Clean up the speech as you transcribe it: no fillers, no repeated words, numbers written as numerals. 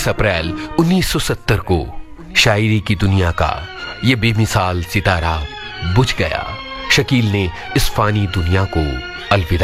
21 अप्रैल 1970 को शायरी की दुनिया का ये बेमिसाल सितारा बुझ गया। शकील ने इस फानी दुनिया को अलविदा